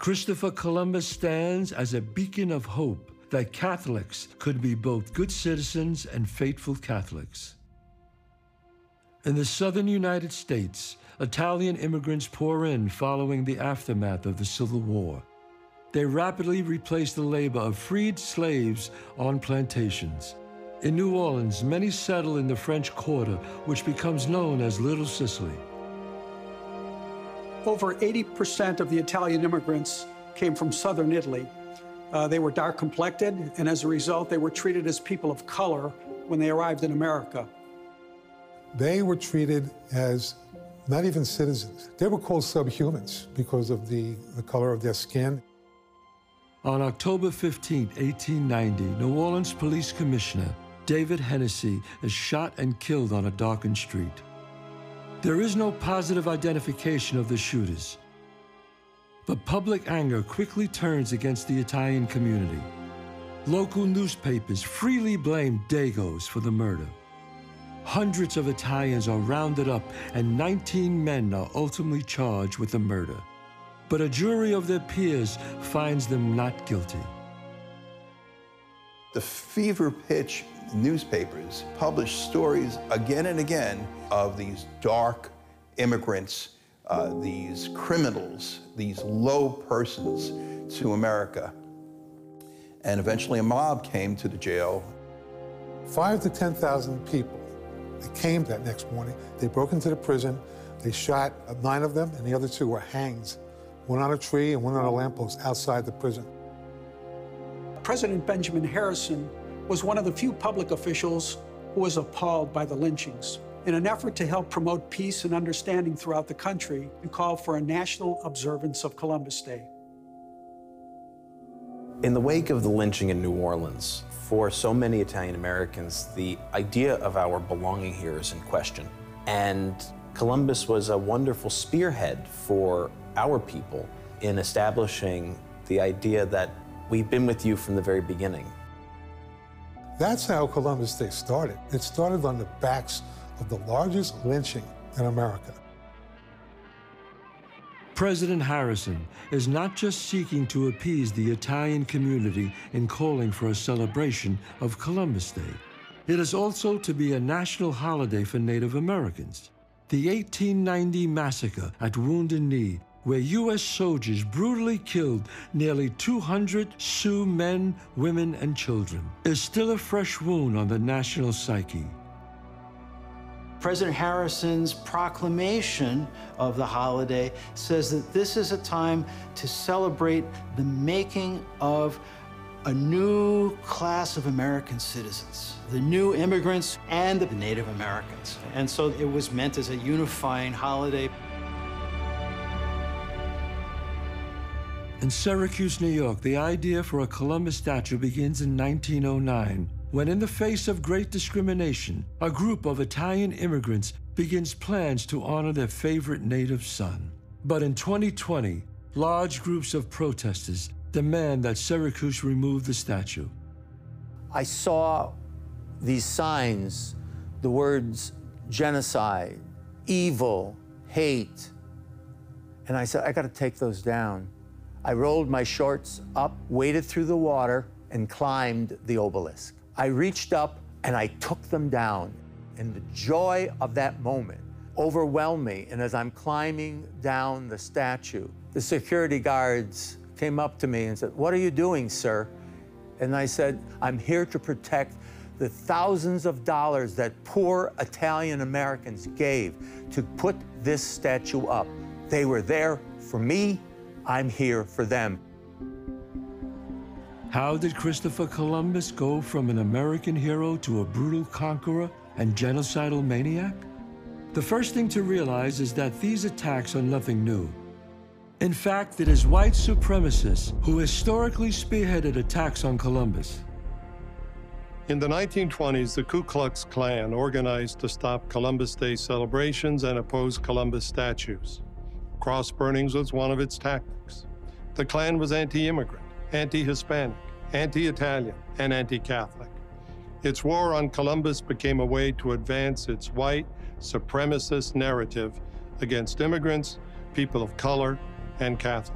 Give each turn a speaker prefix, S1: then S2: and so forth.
S1: Christopher Columbus stands as a beacon of hope that Catholics could be both good citizens and faithful Catholics. In the southern United States, Italian immigrants pour in following the aftermath of the Civil War. They rapidly replaced the labor of freed slaves on plantations. In New Orleans, many settle in the French Quarter, which becomes known as Little Sicily.
S2: Over 80% of the Italian immigrants came from southern Italy. They were dark-complected, and as a result, they were treated as people of color when they arrived in America.
S3: They were treated as not even citizens. They were called subhumans because of the color of their skin.
S1: On October 15, 1890, New Orleans Police Commissioner David Hennessy is shot and killed on a darkened street. There is no positive identification of the shooters, but public anger quickly turns against the Italian community. Local newspapers freely blame Dagos for the murder. Hundreds of Italians are rounded up and 19 men are ultimately charged with the murder. But a jury of their peers finds them not guilty.
S4: The fever pitch newspapers published stories again and again of these dark immigrants, these criminals, these low persons to America. And eventually a mob came to the jail.
S3: 5,000 to 10,000 people. They came that next morning. They broke into the prison. They shot 9 of them, and the other 2 were hanged. One on a tree and one on a lamppost outside the prison.
S2: President Benjamin Harrison was one of the few public officials who was appalled by the lynchings. In an effort to help promote peace and understanding throughout the country, he called for a national observance of Columbus Day.
S5: In the wake of the lynching in New Orleans, for so many Italian Americans, the idea of our belonging here is in question. And Columbus was a wonderful spearhead for our people in establishing the idea that we've been with you from the very beginning.
S3: That's how Columbus Day started. It started on the backs of the largest lynching in America.
S1: President Harrison is not just seeking to appease the Italian community in calling for a celebration of Columbus Day. It is also to be a national holiday for Native Americans. The 1890 massacre at Wounded Knee, where U.S. soldiers brutally killed nearly 200 Sioux men, women, and children, is still a fresh wound on the national psyche.
S6: President Harrison's proclamation of the holiday says that this is a time to celebrate the making of a new class of American citizens, the new immigrants and the Native Americans. And so it was meant as a unifying holiday.
S1: In Syracuse, New York, the idea for a Columbus statue begins in 1909, when in the face of great discrimination, a group of Italian immigrants begins plans to honor their favorite native son. But in 2020, large groups of protesters demand that Syracuse remove the statue.
S7: I saw these signs, the words genocide, evil, hate, and I said, I gotta take those down. I rolled my shorts up, waded through the water, and climbed the obelisk. I reached up and I took them down, and the joy of that moment overwhelmed me. And as I'm climbing down the statue, the security guards came up to me and said, "What are you doing, sir?" And I said, "I'm here to protect the thousands of dollars that poor Italian Americans gave to put this statue up. They were there for me, I'm here for them."
S1: How did Christopher Columbus go from an American hero to a brutal conqueror and genocidal maniac? The first thing to realize is that these attacks are nothing new. In fact, it is white supremacists who historically spearheaded attacks on Columbus.
S8: In the 1920s, the Ku Klux Klan organized to stop Columbus Day celebrations and oppose Columbus statues. Cross burnings was one of its tactics. The Klan was anti-immigrant, anti-Hispanic, anti-Italian, and anti-Catholic. Its war on Columbus became a way to advance its white supremacist narrative against immigrants, people of color, and Catholics.